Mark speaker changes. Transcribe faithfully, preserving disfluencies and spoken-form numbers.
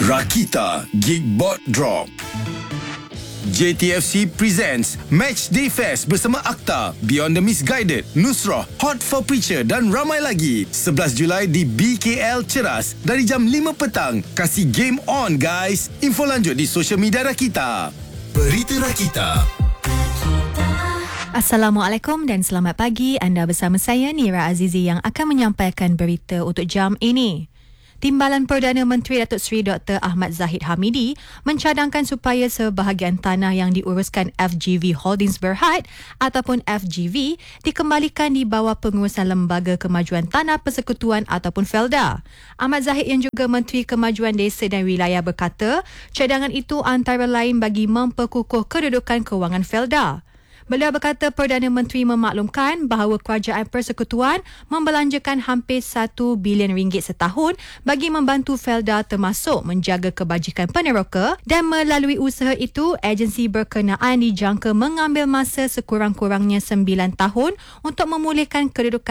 Speaker 1: Rakita Geekbot Drop. J T F C presents Match Day Fest bersama Akhtar, Beyond the Misguided, Nusrah, Hot for Preacher dan ramai lagi. sebelas Julai di B K L Ceras dari jam lima petang. Kasih game on guys. Info lanjut di social media Rakita. Berita Rakita.
Speaker 2: Assalamualaikum dan selamat pagi. Anda bersama saya Nira Azizi yang akan menyampaikan berita untuk jam ini. Timbalan Perdana Menteri Datuk Seri Doktor Ahmad Zahid Hamidi mencadangkan supaya sebahagian tanah yang diuruskan F G V Holdings Berhad ataupun F G V dikembalikan di bawah pengurusan Lembaga Kemajuan Tanah Persekutuan ataupun Felda. Ahmad Zahid yang juga Menteri Kemajuan Desa dan Wilayah berkata, cadangan itu antara lain bagi memperkukuh kedudukan kewangan Felda. Beliau berkata Perdana Menteri memaklumkan bahawa kerajaan persekutuan membelanjakan hampir satu bilion ringgit setahun bagi membantu Felda termasuk menjaga kebajikan peneroka dan melalui usaha itu agensi berkenaan dijangka mengambil masa sekurang-kurangnya sembilan tahun untuk memulihkan kedudukan